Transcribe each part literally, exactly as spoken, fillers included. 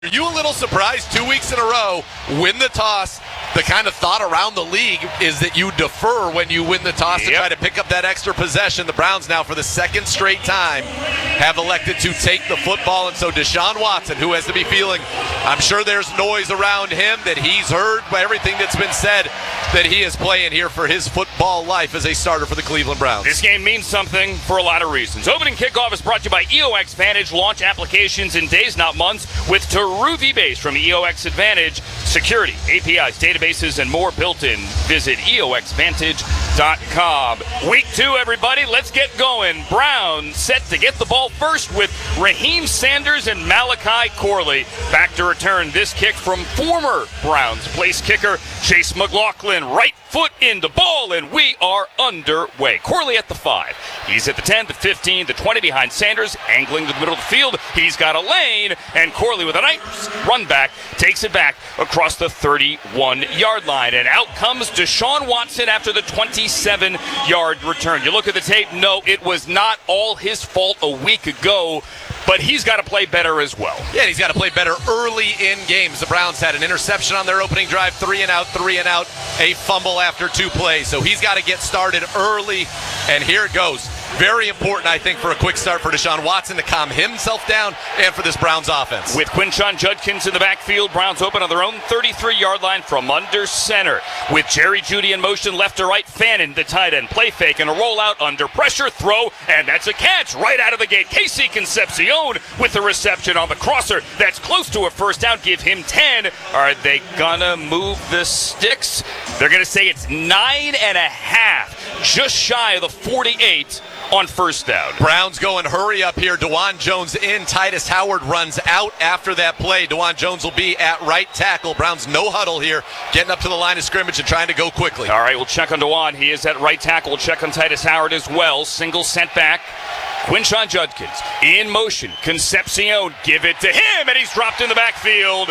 Are you a little surprised two weeks in a row, win the toss? The kind of thought around the league is that you defer when you win the toss yep. to try to pick up that extra possession. The Browns now, for the second straight time, have elected to take the football. And so Deshaun Watson, who has to be feeling, I'm sure there's noise around him that he's heard by everything that's been said, that he is playing here for his football life as a starter for the Cleveland Browns. This game means something for a lot of reasons. Opening kickoff is brought to you by E O X Vantage. Launch applications in days, not months, with Taruvi Base from E O X Advantage. Security, A P Is, databases, and more built in. Visit E O X Vantage dot com. Week two, everybody. Let's get going. Browns set to get the ball first with Raheem Sanders and Malachi Corley. Back to return this kick from former Browns place kicker Chase McLaughlin. Right foot in the ball, and we are underway. Corley at the five. He's at the ten, the fifteen, the twenty behind Sanders, angling to the middle of the field. He's got a lane, and Corley with a nice run back takes it back across the thirty-one-yard line. And out comes Deshaun Watson after the twenty-seven-yard return. You look at the tape, no, it was not all his fault a week ago, but he's got to play better as well. Yeah, he's got to play better early in games. The Browns had an interception on their opening drive, three and out, three and out, a fumble after two plays. So he's got to get started early, and here it goes. Very important, I think, for a quick start for Deshaun Watson to calm himself down and for this Browns offense. With Quinshon Judkins in the backfield, Browns open on their own thirty-three-yard line from under center. With Jerry Jeudy in motion left to right, Fannin, the tight end, play fake and a rollout under pressure, throw, and that's a catch right out of the gate. Casey Concepcion with the reception on the crosser. That's close to a first down. Give him ten. Are they gonna move the sticks? They're gonna say it's nine and a half, just shy of the forty-eight. On first down. Browns going hurry up here. DeJuan Jones in. Titus Howard runs out after that play. DeJuan Jones will be at right tackle. Browns no huddle here, getting up to the line of scrimmage and trying to go quickly. All right, we'll check on DeJuan. He is at right tackle. We'll check on Titus Howard as well. Single sent back. Quinshon Judkins in motion. Concepcion, give it to him, and he's dropped in the backfield.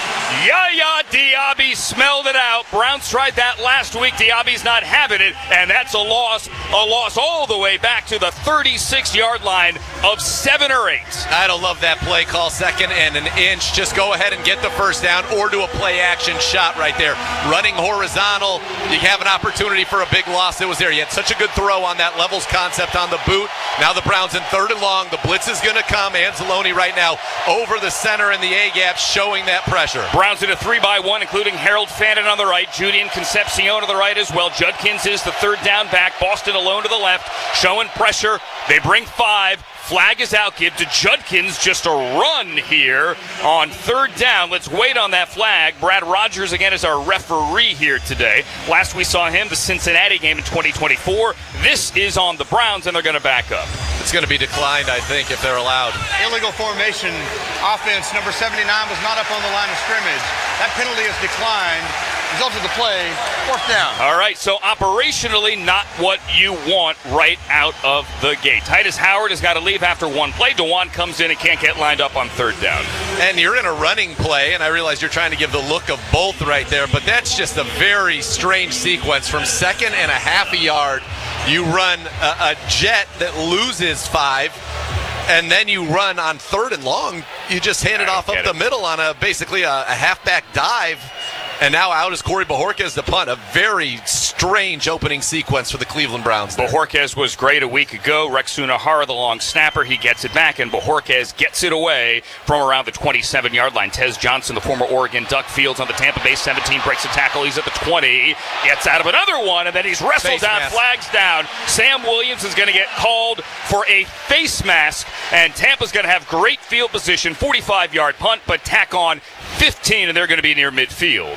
Yaya Diaby smelled it out. Browns tried that last week. Diaby's not having it, and that's a loss. A loss all the way back to the thirty-six-yard line of seven or eight. I don't love that play call. Second and an inch. Just go ahead and get the first down or do a play-action shot right there. Running horizontal, you have an opportunity for a big loss that was there. You had such a good throw on that levels concept on the boot. Now the Browns in third and long. The blitz is going to come. Anzalone right now over the center in the A-gap, showing that pressure. Browns in a three by one, including Harold Fannin on the right, Jeudy and Concepcion to the right as well. Judkins is the third down back. Boston alone to the left, showing pressure. They bring five. Flag is out. Give to Judkins. Just a run here on third down. Let's wait on that flag. Brad Rogers again is our referee here today. Last we saw him, the Cincinnati game in twenty twenty-four. This is on the Browns, and they're going to back up. It's going to be declined, I think, if they're allowed. Illegal formation. Offense number seventy-nine was not up on the line of scrimmage. That penalty is declined. Result of the play, fourth down. All right, so operationally not what you want right out of the gate. Titus Howard has got to leave after one play. DeJuan comes in and can't get lined up on third down. And you're in a running play, and I realize you're trying to give the look of both right there, but that's just a very strange sequence. From second and a half a yard, you run a, a jet that loses five, and then you run on third and long. You just hand it off up the middle on a basically a, a halfback dive. And now out is Corey Bojorquez to punt. A very strange opening sequence for the Cleveland Browns there. Bojorquez was great a week ago. Rex Sunahara, the long snapper, he gets it back, and Bojorquez gets it away from around the twenty-seven-yard line. Tez Johnson, the former Oregon Duck, fields on the Tampa Bay seventeen, breaks a tackle. He's at the twenty, gets out of another one, and then he's wrestled face down, mask. flags down. Sam Williams is going to get called for a face mask, and Tampa's going to have great field position, forty-five-yard punt, but tack on fifteen, and they're going to be near midfield.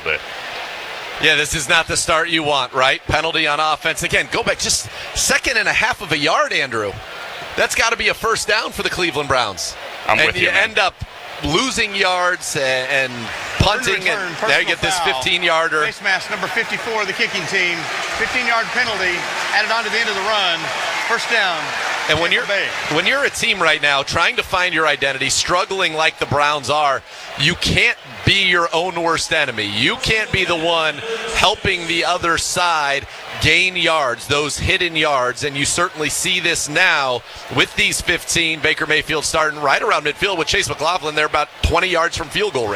Yeah, this is not the start you want, right? Penalty on offense. Again, go back just second and a half of a yard, Andrew. That's got to be a first down for the Cleveland Browns. I'm and with you. you, man. end up losing yards and, and punting, Return, and there you get this fifteen-yarder. Face mask number fifty-four, the kicking team. fifteen-yard penalty added on to the end of the run. First down. And when you're Bay. when you're a team right now trying to find your identity, struggling like the Browns are, you can't be your own worst enemy. You can't be the one helping the other side gain yards, those hidden yards, and you certainly see this now with these fifteen. Baker Mayfield starting right around midfield with Chase McLaughlin. They're about twenty yards from field goal range.